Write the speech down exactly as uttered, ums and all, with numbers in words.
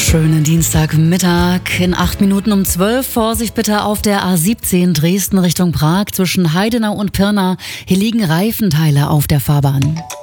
Schönen Dienstagmittag in acht Minuten um zwölf. Vorsicht bitte auf der A siebzehn Dresden Richtung Prag zwischen Heidenau und Pirna. Hier liegen Reifenteile auf der Fahrbahn.